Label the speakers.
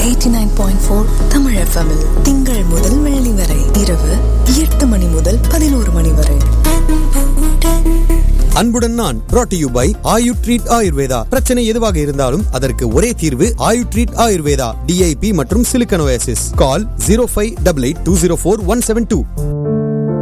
Speaker 1: 89.4 Tamil FM -இல் திங்கள் முதல் வெள்ளி வரை இரவு 8 மணி முதல் 11 மணி வரை.
Speaker 2: அன்புடன் நான் brought to you by Ayu treat Ayurveda. பிரச்சனை எதுவாக இருந்தாலும் அதற்கு ஒரே தீர்வு ஆயு ட்ரீட் ஆயுர்வேதா. DIP மற்றும் சிலிக்கன் ஓயாசிஸ். கால் 0588204172.